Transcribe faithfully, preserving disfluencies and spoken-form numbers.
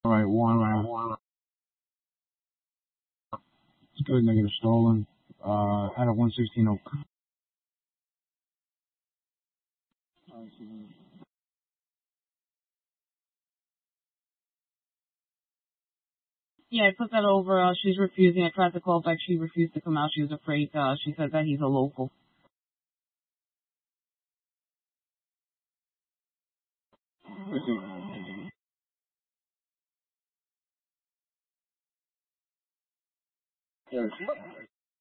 Right, one, right, one. It's good, negative stolen. Uh, at a one sixteen Oak. Yeah, I put that over. Uh, she's refusing. I tried to call back. She refused to come out. She was afraid. Uh, she said that he's a local. Yes.